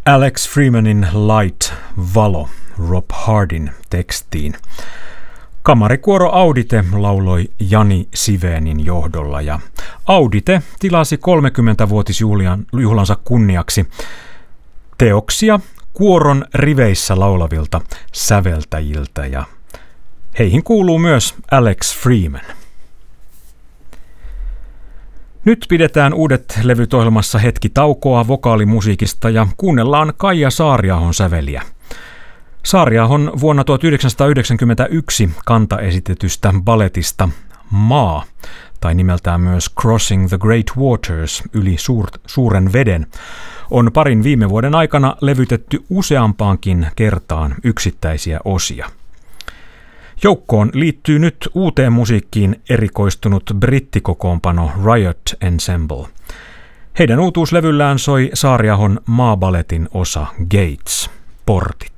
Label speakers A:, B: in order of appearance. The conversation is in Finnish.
A: Alex Freemanin Light, valo, Rob Hardin tekstiin. Kamarikuoro Audite lauloi Jani Sivenin johdolla ja Audite tilasi 30-vuotisjuhlansa kunniaksi teoksia kuoron riveissä laulavilta säveltäjiltä ja heihin kuuluu myös Alex Freeman. Nyt pidetään uudet levyt ohjelmassa hetki taukoa vokaalimusiikista ja kuunnellaan Kaija Saariahon säveliä. Saariahon vuonna 1991 kantaesitetystä balletista Maa, tai nimeltään myös Crossing the Great Waters, yli suuren veden, on parin viime vuoden aikana levytetty useampaankin kertaan yksittäisiä osia. Joukkoon liittyy nyt uuteen musiikkiin erikoistunut brittikokoonpano Riot Ensemble. Heidän uutuuslevyllään soi Saariahon Maa-balletin osa Gates, portit.